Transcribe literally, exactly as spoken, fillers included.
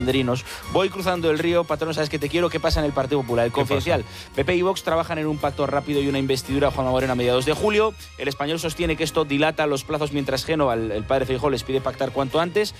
Manderinos. Voy cruzando el río, patrón, sabes que te quiero. ¿Qué pasa en el Partido Popular? El Confidencial. P P y Vox trabajan en un pacto rápido y una investidura a Juanma Moreno a mediados de julio. El Español sostiene que esto dilata los plazos mientras Génova, el, el padre Feijóo, les pide pactar cuanto antes.